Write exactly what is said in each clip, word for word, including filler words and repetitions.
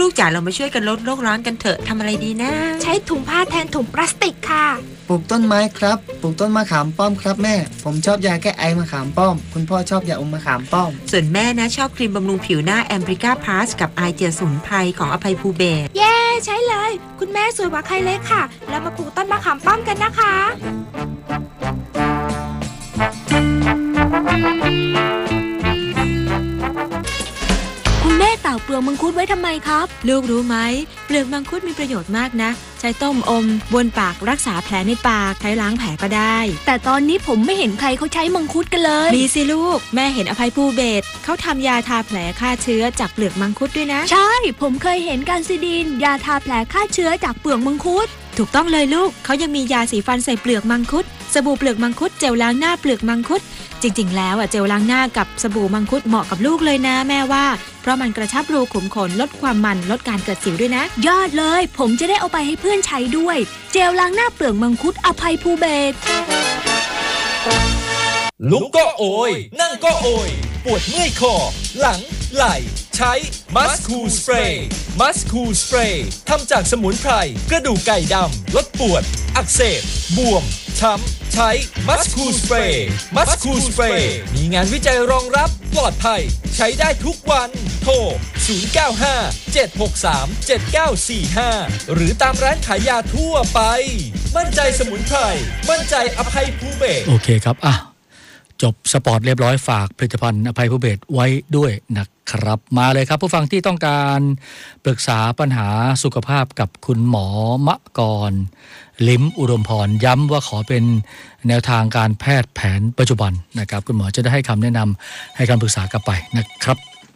กๆจ๋าเรามาช่วยกันลดโลกร้อนกันเถอะทำอะไรดีนะใช้ถุงผ้าแทนถุงพลาสติกค่ะปลูกต้นไม้ครับปลูกต้นมะขามป้อมครับแม่ผมชอบยาแก้ไอมะขามป้อมคุณพ่อชอบยาอมมะขามป้อมส่วนแม่นะชอบครีมบำรุงผิวหน้าแอมบริก้าพลัสกับไอเจียสมุนไพรของอภัยภูเบศเย้ใช้เลยคุณแม่สวยกว่าใครเลยค่ะแล้วมาปลูกต้นมะขามป้อมกันนะคะคุณแม่เต่าเปลือกมังคุดไว้ทำไมครับลูกรู้ไหมเปลือกมังคุดมีประโยชน์มากนะใช้ต้มอมบนปากรักษาแผลในปากใช้ล้างแผลก็ได้แต่ตอนนี้ผมไม่เห็นใครเขาใช้มังคุดกันเลยมีสิลูกแม่เห็นอภัยภูเบศรเขาทำยาทาแผลฆ่าเชื้อจากเปลือกมังคุดด้วยนะใช่ผมเคยเห็นการซิดินยาทาแผลฆ่าเชื้อจากเปลือกมังคุดถูกต้องเลยลูกเขายังมียาสีฟันใส่เปลือกมังคุดสบู่เปลือกมังคุดเจลล้างหน้าเปลือกมังคุดจริงๆแล้วอ่ะเจลล้างหน้ากับสบู่มังคุดเหมาะกับลูกเลยนะแม่ว่าเพราะมันกระชับรูขุมขนลดความมันลดการเกิดสิวด้วยนะยอดเลยผมจะได้เอาไปให้เพื่อนใช้ด้วยเจลล้างหน้าเปลือกมังคุดอภัยภูเบศรลุกก็โอยนั่งก็โอยปวดเมื่อยคอหลังไหล่ใช้มัสคูสเปรย์มัสคูสเปรย์ทำจากสมุนไพรกระดูกไก่ดำลดปวดอักเสบบวมช้ำใช้มัสคูสเปรย์มัสคูสเปรย์มีงานวิจัยรองรับปลอดภัยใช้ได้ทุกวันโทรศูนย์ เก้า ห้า เจ็ด หก สาม เจ็ด เก้า สี่ ห้าหรือตามร้านขายยาทั่วไปมั่นใจสมุนไพรมั่นใจอภัยภูเบศรโอเคครับอ่ะจบสปอร์ตเรียบร้อยฝากผลิตภัณฑ์อภัยภูเบศรไว้ด้วยนะครับมาเลยครับผู้ฟังที่ต้องการปรึกษาปัญหาสุขภาพกับคุณหมอมะกรลิ้มอุดมพรย้ำว่าขอเป็นแนวทางการแพทย์แผนปัจจุบันนะครับคุณหมอจะได้ให้คำแนะนำให้คำปรึกษากลับไปนะครับ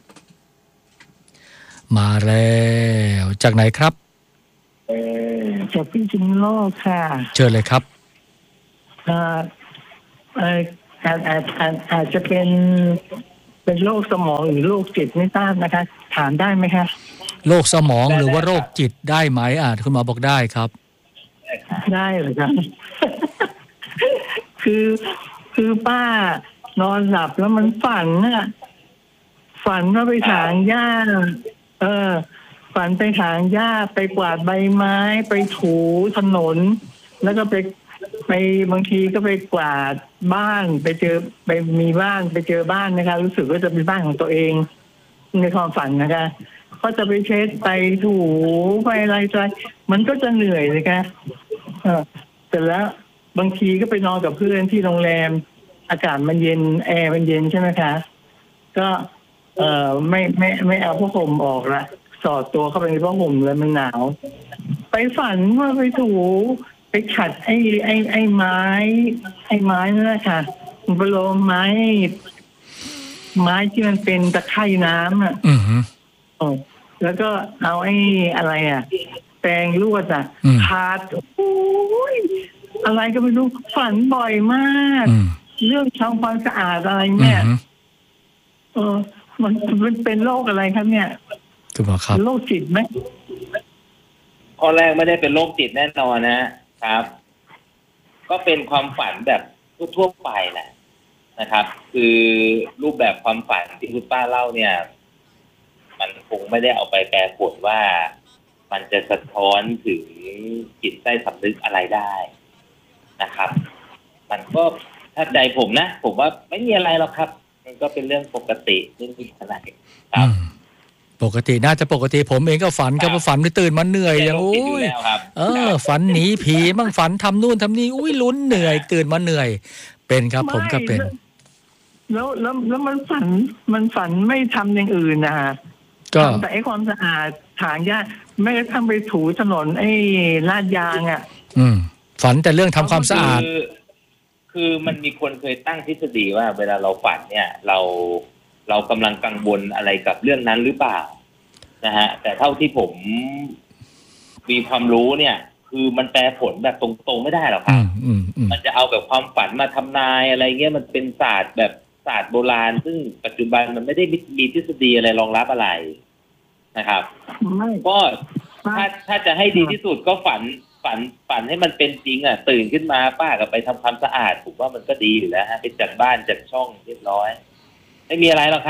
มาแล้วจากไหนครับเออจากพิษณุโลกค่ะเชิญเลยครับเอ่อเอ่ออาจอาจอาจอาจจะเป็นเป็นโรคสมองหรือโรคจิตไม่ทราบนะคะถามได้ไหมคะโรคสมองหรือว่าโรคจิตได้ไหมอ่ะคุณหมอบอกได้ครับได้เลยครับ คือคือป้านอนหลับแล้วมันฝันน่ะฝันว่าไปถางหญ้าเออฝันไปถางหญ้าไปกวาดใบไม้ไปถูถนนแล้วก็ไปไปบางทีก็ไปกวาดบ้านไปเจอไปมีบ้านไปเจอบ้านนะคะรู้สึกว่าจะเป็นบ้านของตัวเองในความฝันนะคะก็จะไปเช็ดไปถูไปอะไรใจมันก็จะเหนื่อยนะคะเออเสร็จแล้วบางทีก็ไปนอนกับเพื่อนที่โรงแรมอากาศมันเย็นแอร์มันเย็นใช่ไหมคะก็เออไม่ไม่ไม่เอาผ้าห่มออกละสอดตัวเข้าไปในผ้าห่มเลยมันหนาวไปฝันว่าไปถูไปขัดไอ้ไอ้ไอ้ไม้ไอ้ไม้นั่นแหละค่ะมันเป็นโลไม้ไม้ที่มันเป็นตะไคร่น้ำอ่ะอือฮึแล้วก็เอาไอ้อะไรอ่ะแปรงลวดอ่ะขาดโอ้ยอะไรก็ไม่รู้ฝันบ่อยมากเรื่องทำความสะอาดอะไรเนี่ยเออมันมันเป็นโรคอะไรครับเนี่ยคุณหมอครับโรคจิตไหมข้อแรกไม่ได้เป็นโรคจิตแน่นอนนะครับก็เป็นความฝันแบบทั่วๆไปแหละนะครับคือรูปแบบความฝันที่คุณป้าเล่าเนี่ยมันคงไม่ได้เอาไปแปลผลว่ามันจะสะท้อนถึงจิตใต้สำนึกอะไรได้นะครับมันก็ถ้าใจผมนะผมว่าไม่มีอะไรหรอกครับมันก็เป็นเรื่องปกติไม่มีอะไรครับปกติน่าจะปกติผมเองก็ฝันครับว่าฝันตื่นมาเหนื่อยอย่างโอ้ยเออฝันหนีผีบ้างฝันทำนู่นทำนี่อุ้ยลุ้นเหนื่อยตื่นมาเหนื่อยเป็นครับผมก็เป็นแล้วแล้วแล้วมันฝันมันฝันไม่ทำอย่างอื่นนะฮะก็แต่ไอ้ความสะอาดถางหญ้าไม่กระทั่งไปถูถนนไอ้ลาดยางอ่ะอืมฝันแต่เรื่องทำความสะอาดคือมันมีคนเคยตั้งทฤษฎีว่าเวลาเราฝันเนี่ยเราเรากำลังกังวลอะไรกับเรื่องนั้นหรือเปล่านะฮะแต่เท่าที่ผมมีความรู้เนี่ยคือมันแปลผลแบบตรงๆไม่ได้หรอกครับมันจะเอาแบบความฝันมาทำนายอะไรเงี้ยมันเป็นศาสตร์แบบศาสตร์โบราณซึ่งปัจจุบันมันไม่ได้มีทฤษฎีอะไรรองรับอะไรนะครับก็ถ้าถ้าจะให้ดีที่สุดก็ฝันฝันฝันให้มันเป็นจริงอ่ะตื่นขึ้นมาป้าก็ไปทำความสะอาดผมว่ามันก็ดีอยู่แล้วฮะไปจัดบ้านจัดช่องเรียบร้อยไม่มีอะไรหรอกครับ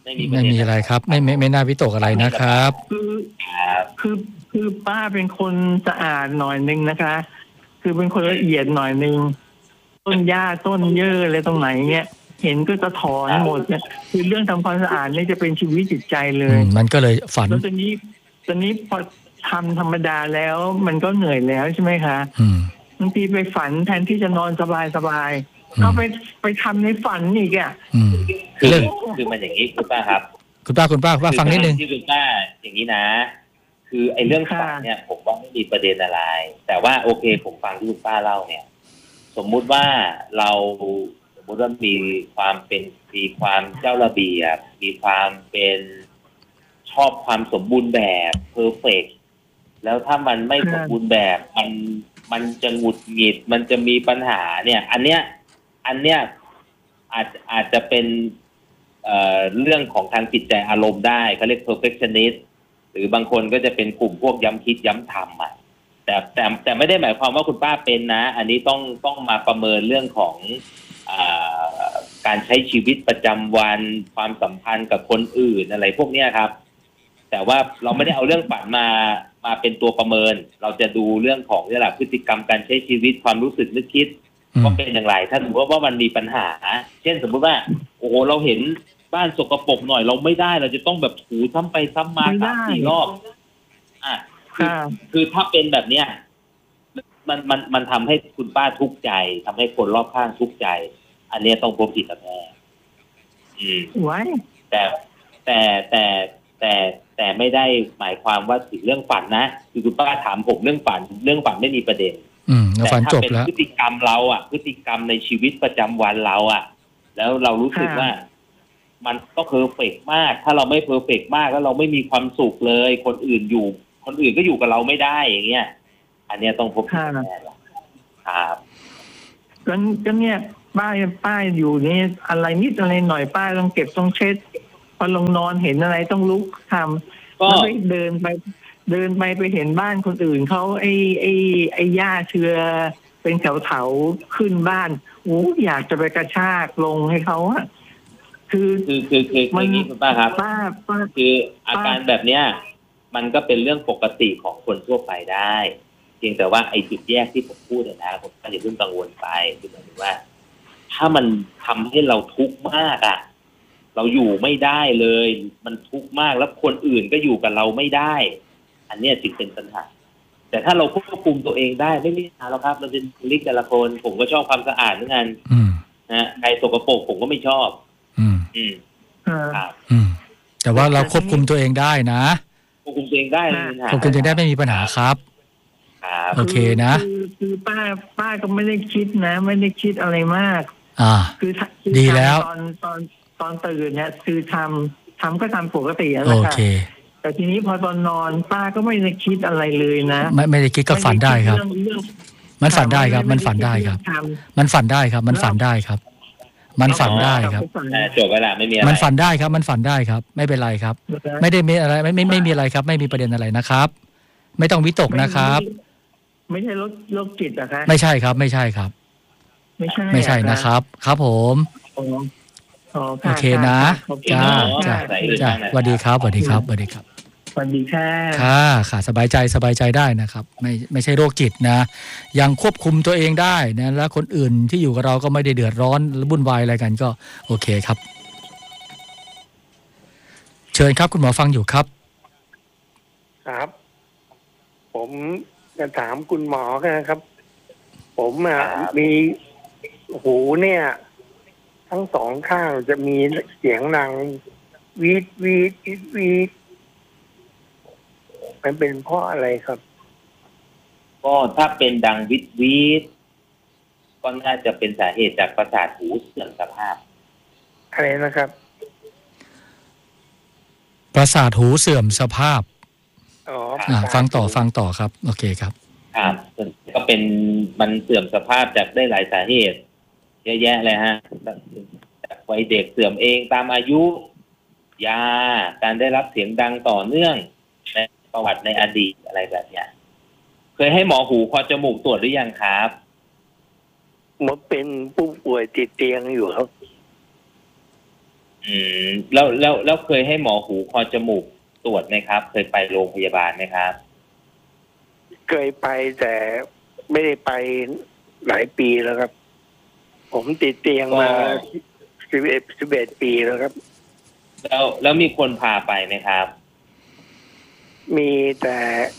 ไม่มีไม่มีอะไรครับ ไม่ไม่ไม่น่าวิตกอะไรนะครับคือคือคือป้าเป็นคนสะอาดหน่อยนึงนะคะ คือเป็นคนละเอียดหน่อยนึงต้นหญ้าต้นเยื่ออะไรตรงไหนเงี้ยเห็นก็จะถอนหมดเนี่ยคือเรื่องทำความสะอาดนี่จะเป็นชีวิตจิตใจเลอืยมมันก็เลยฝันแล้วตอนนี้ตอนนี้พอทำธรรมดาแล้วมันก็เหนื่อยแล้วใช่ไหมคะอืมบางทีไปฝันแทนที่จะนอนสบายสบายอืมก็ไปไปทำในฝันอีกอ่ะอืมคือเรื่องคือมันอย่างนี้คุณป้าครับคุณป้าคุณป้าคุณป้าฟังนิดนึงที่คุณป้าอย่างนี้นะ คือไอ้เรื่องฝันเนี่ย ผมว่าไม่มีประเด็นอะไร แต่ว่าโอเคผมฟังที่คุณป้าเล่าเนี่ย สมมุติว่าเราสมมุติว่ามีความเป็นมีความเจ้าระเบียบมีความเป็นชอบความสมบูรณ์แบบเพอร์เฟกต์แล้วถ้ามันไม่สมบูรณ์แบบมันมันจะหงุดหงิดมันจะมีปัญหาเนี่ย อันเนี้ยอันเนี้ยอาจอาจจะเป็นเอ่อเรื่องของทางจิตใจอารมณ์ได้เขาเรียก perfectionist หรือบางคนก็จะเป็นกลุ่มพวกย้ำคิดย้ำทำอ่ะแต่แต่แต่ไม่ได้หมายความว่าคุณป้าเป็นนะ อันนี้ต้องต้องมาประเมินเรื่องของอ่าการใช้ชีวิตประจำวันความสัมพันธ์กับคนอื่นอะไรพวกเนี้ยครับ แต่ว่าเราไม่ได้เอาเรื่องฝันมามาเป็นตัวประเมิน เราจะดูเรื่องของนี่แหละพฤติกรรมการใช้ชีวิตความรู้สึกนึกคิดอืมว่าเป็นอย่างไรถ้าสมมติว่ามันมีปัญหา เช่นสมมติว่าโอ้โหเราเห็นบ้านสกปรกหน่อยเราไม่ได้เราจะต้องแบบถูซ้ำไปซ้ำมาไม่ได้สามสี่รอบอ่ะคือค่ะคือถ้าเป็นแบบเนี้ยมันมันมันทำให้คุณป้าทุกข์ใจทำให้คนรอบข้างทุกข์ใจ อันเนี้ยต้องพบจิตแพทย์อืมไว้แต่แต่แต่แต่แต่ไม่ได้หมายความว่าถึงเรื่องฝันนะคือคุณป้าถามผมเรื่องฝันเรื่องฝันไม่มีประเด็นอืมแล้วแต่ฝันถ้าจบเป็นแล้วพฤติกรรมเราอ่ะ พฤติกรรมในชีวิตประจำวันเราอ่ะ แล้วเรารู้สึกว่า มันก็เพอร์เฟกต์มาก ถ้าเราไม่เพอร์เฟกต์มากแล้วเราไม่มีความสุขเลย คนอื่นอยู่ คนอื่นก็อยู่กับเราไม่ได้อย่างเงี้ยอันเนี้ยต้องพบแพทย์ครับก็ก็เนี่ยป้ายป้ายอยู่นี่อะไรนิดอะไรหน่อยป้าต้องเก็บต้องเช็ดพอลงนอนเห็นอะไรต้องลุกทำก็แล้วไปเดินไป เดินไปไปเห็นบ้านคนอื่นเขาไอ้ไอ้ไอ้หญ้าเชื้อเป็นแถวแถวๆขึ้นบ้านโอ้อยากจะไปกระชากลงให้เขาอะคือคือคือคือคืออย่างนี้คุณป้าครับป้าป้าคืออาการแบบเนี้ย มันก็เป็นเรื่องปกติของคนทั่วไปได้เพียงแต่ว่าไอ้จุดแยกที่ผมพูดเนี่ยนะผมก็อย่าเพิ่งกังวลไปคือหมายถึงว่า ถ้ามันทำให้เราทุกข์มากอ่ะ เราอยู่ไม่ได้เลย มันทุกข์มากแล้วคนอื่นก็อยู่กับเราไม่ได้ อันเนี้ยจึงเป็นปัญหาแต่ถ้าเราควบคุมตัวเองได้ไม่มีปัญหาหรอกครับเราเป็นลิกแต่ละคนผมก็ชอบความสะอาดเหมือนกันอืมนะใครสกปรกผมก็ไม่ชอบอืมอืมเออครับอืม แต่ว่าเราควบคุมตัวเองได้นะควบคุมตัวเองได้ไม่มีปัญหาควบคุมตัวเองได้ไม่มีปัญหาครับครับโอเคนะคือคือป้าป้าก็ไม่ได้คิดนะ ไม่ได้คิดอะไรมากอ่าคือถ้าคือดีแล้วตอนตอนตอนตื่นเนี่ยคือทำทำก็ทำปกตินะโอคะเคแต่ทีนี้พอตอนนอนป้าก็ไม่ได้คิดอะไรเลยนะไม่ไม่ได้คิดก็ฝันได้ครับเรื่องเรื่องมันฝันได้ครับ มันฝันได้ครับทมันฝันได้ครับ มันฝันได้ครับ มันฝันได้ครับอ่าจบเวลาไม่มีอะไรมันฝันได้ครับ มันฝันได้ครับ ไม่เป็นไรครับ ไม่ได้มีอะไรไม่ไม่ไม่มีอะไรครับ ไม่มีประเด็นอะไรนะครับ ไม่ต้องวิตกนะครับไม่ใช่โรคโรคจิตอะคะไม่ใช่ครับ ไม่ใช่ครับไม่ใช่ไม่ใช่นะครับ ครับผมอ๋ออ๋อโอเคนะขอบคุณจ้าค่ะจ้าจ้าสวัสดีครับสวัสดีครับสวัสดีครับสวัสดีค่ะค่ะค่ะสบายใจสบายใจได้นะครับ ไม่ไม่ใช่โรคจิตนะ ยังควบคุมตัวเองได้นะแล้วคนอื่นที่อยู่กับเราก็ไม่ได้เดือดร้อนวุ่นวายอะไรกันก็โอเคครับ เชิญครับคุณหมอฟังอยู่ครับครับ ผมจะถามคุณหมอกันนะครับ ผมอ่ะมีหูเนี่ย ทั้งสองข้างจะมีเสียงดังวีดวีดวีดวีดมันเป็นเพราะอะไรครับก็ถ้าเป็นดังวิดวิดก็น่าจะเป็นสาเหตุจากประสาทหูเสื่อมสภาพอะไรนะครับประสาทหูเสื่อมสภาพอ๋ออ่าฟังต่อฟังต่อครับโอเคครับครับก็เป็นมันเสื่อมสภาพจากได้หลายสาเหตุเยอะแยะเลยฮะจากวัยเด็กเสื่อมเองตามอายุยาการได้รับเสียงดังต่อเนื่องในประวัติในอดีตอะไรแบบเนี้ยเคยให้หมอหูคอจมูกตรวจหรือยังครับผมเป็นผู้ป่วยติดเตียงอยู่ครับอืมแล้วแล้วแล้วเคยให้หมอหูคอจมูกตรวจไหมครับเคยไปโรงพยาบาลไหมครับเคยไปแต่ไม่ได้ไปหลายปีแล้วครับผมติดเตียงมาสิบเอ็ดสิบเอ็ดปีแล้วครับแล้วแล้วมีคนพาไปไหมครับมีแต่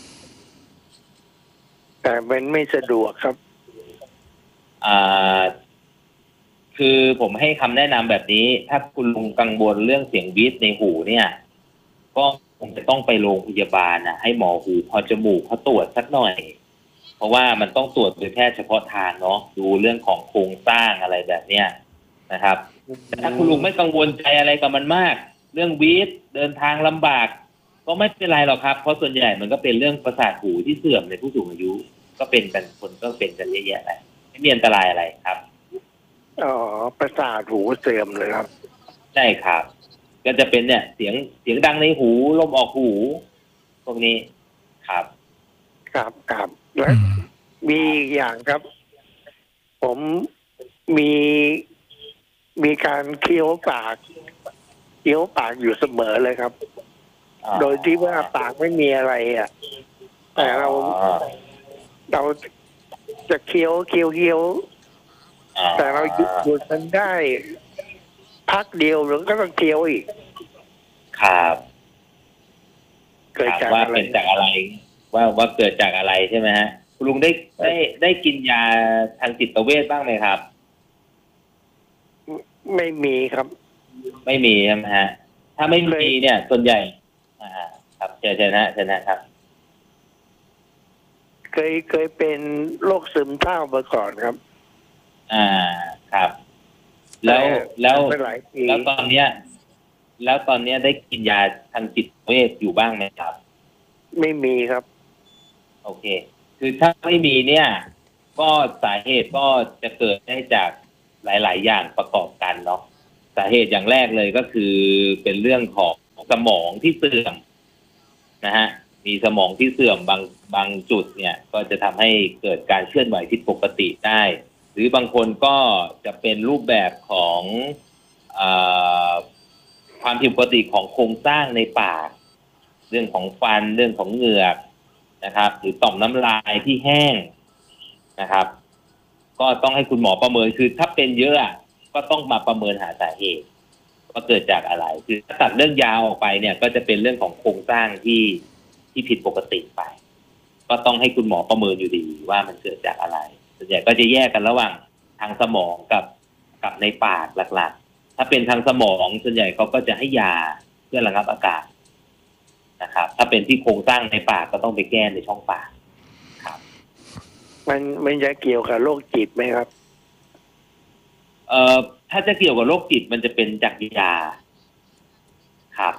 แต่มันไม่สะดวกครับอ่าคือผมให้คำแนะนำแบบนี้ถ้าคุณลุงกังวลเรื่องเสียงวีดในหูเนี่ยก็คงจะต้องไปโรงพยาบาลนะให้หมอหูคอจมูกเขาตรวจสักหน่อยเพราะว่ามันต้องตรวจโดยแพทย์เฉพาะทางเนาะดูเรื่องของโครงสร้างอะไรแบบเนี้ยนะครับแต่ถ้าคุณลุงไม่กังวลใจอะไรกับมันมากเรื่องวีดเดินทางลำบากก็ไม่เป็นไรหรอกครับเพราะส่วนใหญ่มันก็เป็นเรื่องประสาทหูที่เสื่อมในผู้สูงอายุก็เป็นกันคนก็เป็นกันเยอะแยะเลยไม่มีอันตรายอะไรครับอ๋อประสาทหูเสื่อมเลยครับใช่ครับก็จะเป็นเนี่ยเสียงเสียงดังในหูลมออกหูพวกนี้ครับครับครับแล้วมีอย่างครับผมมีมีการเคี้ยวปากเคี้ยวปากอยู่เสมอเลยครับโดยที่ว่าปากไม่มีอะไรอ่ะแต่เราเราจะเคี้ยวเคี้ยวเคี้ยวแต่เราหยุดหยุดมันได้พักเดียวหรือก็ต้องเคี้ยวอีกครับเกิดจากว่าเป็นจากอะไรว่าว่าเกิดจากอะไรใช่ไหมฮะคุณลุงได้ได้ได้กินยาทางจิตเวชบ้างไหมครับไม่มีครับไม่มีใช่ไหมฮะถ้าไม่มีเนี่ยส่วนใหญ่อ่าครับเจอเจอนะเจอนะครับเคยเคยเป็นโรคซึมเศร้ามาก่อนครับอ่าครับแล้วแล้วแล้วตอนเนี้ยแล้วตอนเนี้ยได้กินยาทางจิตเวชอยู่บ้างไหมครับไม่มีครับโอเคคือถ้าไม่มีเนี่ยก็สาเหตุก็จะเกิดได้จากหลายๆอย่างประกอบกันเนาะสาเหตุอย่างแรกเลยก็คือเป็นเรื่องของสมองที่เสื่อมนะฮะมีสมองที่เสื่อมบางบางจุดเนี่ยก็จะทำให้เกิดการเคลื่อนไหวผิดปกติได้หรือบางคนก็จะเป็นรูปแบบของอ่าความผิดปกติของโครงสร้างในปากเรื่องของฟันเรื่องของเหงือกนะครับหรือต่อมน้ำลายที่แห้งนะครับก็ต้องให้คุณหมอประเมินคือถ้าเป็นเยอะก็ต้องมาประเมินหาสาเหตุว่าเกิดจากอะไรคือตัดเรื่องยาวออกไปเนี่ยก็จะเป็นเรื่องของโครงสร้างที่ที่ผิดปกติไปก็ต้องให้คุณหมอประเมินอยู่ดีว่ามันเกิดจากอะไรส่วนใหญ่ก็จะแยกกันระหว่างทางสมองกับกับในปากหลักๆถ้าเป็นทางสมองส่วนใหญ่เขาก็จะให้ยาเพื่อระงับอาการนะครับถ้าเป็นที่โครงสร้างในปากก็ต้องไปแก้ในช่องปากครับมันมันจะเกี่ยวกับโรคจิตไหมครับเอ่อถ้าจะเกี่ยวกับโรคจิตมันจะเป็นจากยาครับ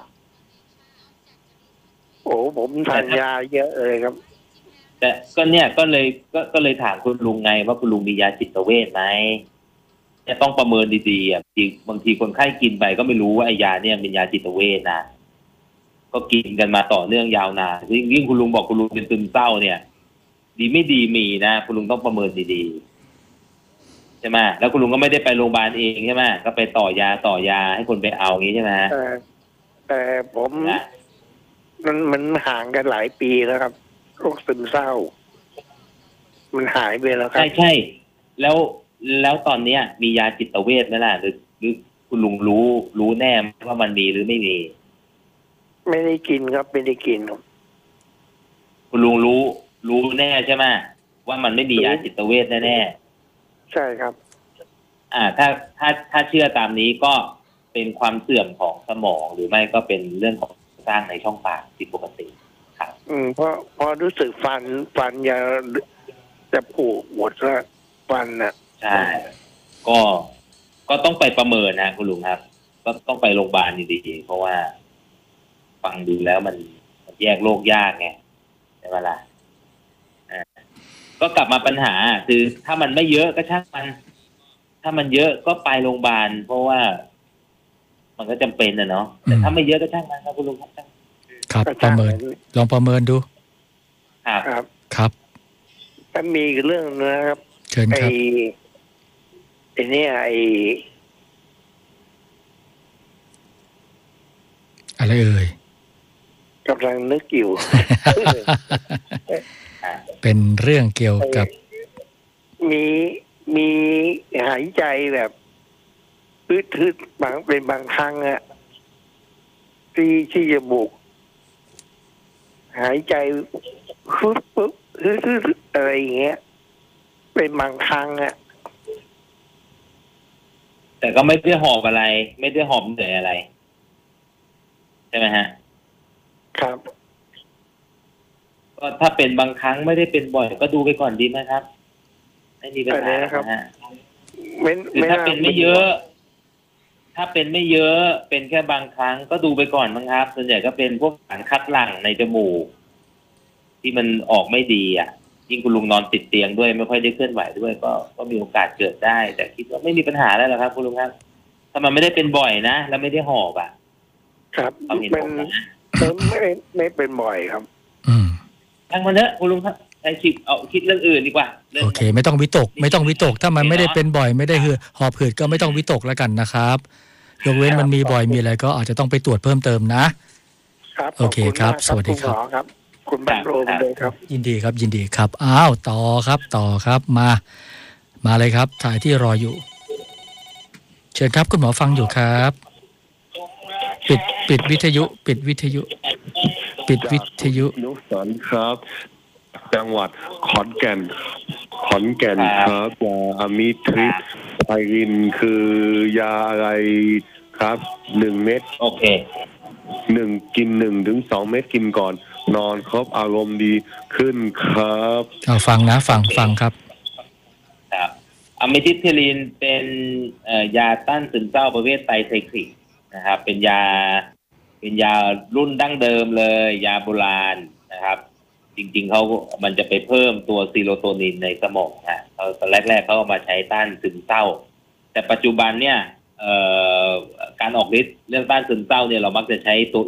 โอ้ผมทานยาเยอะเลยครับแต่ก็เนี่ยก็เลยก็ก็เลยถามคุณลุงไงว่าคุณลุงมียาจิตเวชไหมจะต้องประเมินดีๆอ่ะบางทีคนไข้กินไปก็ไม่รู้ว่าไอ้ยาเนี่ยเป็นยาจิตเวชนะก็กินกันมาต่อเนื่องยาวนานยิ่งคุณลุงบอกคุณลุงเป็นซึมเศร้าเนี่ยดีไม่ดีมีนะคุณลุงต้องประเมินดีๆใช่ไหมแล้วคุณลุงก็ไม่ได้ไปโรงพยาบาลเองใช่ไหมก็ไปต่อยาต่อยาให้คนไปเอาอย่างนี้ใช่ไหมแต่แต่ผมมันมันห่างกันหลายปีแล้วครับโรคซึมเศร้ามันหายไปแล้วครับใช่ใช่แล้วแล้วตอนเนี้ยมียาจิตเวชไหมล่ะหรือหรือคุณลุงรู้รู้แน่ว่ามันมีหรือไม่มีไม่ได้กินครับไม่ได้กินครับคุณลุงรู้รู้แน่ใช่ไหมว่ามันไม่มียาจิตเวชแน่ๆใช่ครับอ่าถ้าถ้าถ้าเชื่อตามนี้ก็เป็นความเสื่อมของสมองหรือไม่ก็เป็นเรื่องของสร้างในช่องปากผิดปกติครับอืมเพราะพอรู้สึกฟันฟันยาจะผุหมดแล้วฟันน่ะใช่ก็ก็ต้องไปประเมินนะคุณลุงครับก็ต้องไปโรงพยาบาลดีๆเพราะว่าฟังดูแล้วมันแยกโรคยากไงใช่ไหมล่ะอ่าก็กลับมาปัญหาคือถ้ามันไม่เยอะก็ช่างมันถ้ามันเยอะก็ไปโรงพยาบาลเพราะว่ามันก็จำเป็นนะเนาะแต่ถ้าไม่เยอะก็ช่างมันครับคุณลุงครับครับประเมินลองประเมินดูครับครับครับถ้ามีเรื่องนะครับเชิญครับไอ้เนี่ยไอ้อะไรเอ่ยกำลังนึกอยู่เป็นเรื่องเกี่ยวกับมีมีหายใจแบบพืดๆบางเป็นบางครั้งอะที่ที่จมูกหายใจปุ๊บปุ๊บฮึดๆอะไรอย่างเงี้ยเป็นบางครั้งอะแต่ก็ไม่ได้หอบอะไร ไม่ได้หอบเหนื่อยอะไรใช่ไหมฮะครับก็ถ้าเป็นบางครั้งไม่ได้เป็นบ่อยก็ดูไปก่อนดีไหมครับไม่มีปัญหานะฮะไม่คือถ้าเป็นไม่เยอะ ถ้าเป็นไม่เยอะเป็นแค่บางครั้งก็ดูไปก่อนมั้งครับส่วนใหญ่ก็เป็นพวกสารคัดหลั่งในจมูกที่มันออกไม่ดีอ่ะยิ่งคุณลุงนอนติดเตียงด้วยไม่ค่อยได้เคลื่อนไหวด้วยก็ก็มีโอกาสเกิดได้แต่คิดว่าไม่มีปัญหาแล้วหรอกครับคุณลุงครับถ้ามันไม่ได้เป็นบ่อยนะแล้วไม่ได้หอบอ่ะครับความเห็นเป็ผนมนะไม่ไม่ไม่เป็นบ่อยครับอืมทั้งมันเถอะคุณลุงครับใช้คิดเอาคิดเรื่องอื่นดีกว่ารื่องโอเค ไม่ต้องวิตก ไม่ต้องวิตก ถ้ามันไม่ได้เป็นบ่อยไม่ได้หือหอบหืดก็ไม่ต้องวิตกแล้วกันนะครับยกเว้นมันมีบ่อยมีอะไรก็อาจจะต้องไปตรวจเพิ่มเติมนะครับ โอเคครับขสอณวัสมากดีครับณหมอครับ คุณบรรโรมเลยครับยินดีครับยินดีครับอ้าวต่อครับต่อครับมา มาเลยครับถ่ายที่รออยู่ เชิญครับคุณหมอฟังอยู่ครับ ปิดปิดวิทยุ ปิดวิทยุ ปิดวิทยุนุสรครับ จังหวัดขอนแก่น ขอนแก่นครับยาอะมิทริปไพรินคือยาอะไรครับหนึ่งเม็ดโอเคหนึ่งกินหนึ่งถึงสองเม็ดกินก่อน นอนครบอารมณ์ดีขึ้นครับเอาฟังนะฟังฟังครับครับอะมิทิลเทลีนเป็นเอ่อยาต้านซึมเศร้าประเภทไตรไซคลิกนะครับ เป็นยาเป็นยารุ่นดั้งเดิมเลย ยาโบราณนะครับ จริงๆเขามันจะไปเพิ่มตัวซีโรโทนินในสมองฮะเขาตอนแรกๆเขาเอามาใช้ต้านซึมเศร้า แต่ปัจจุบันเนี่ยเอ่อการออกฤทธิ์เรื่องต้านซึมเศร้าเนี่ยเรามักจะใช้ตัว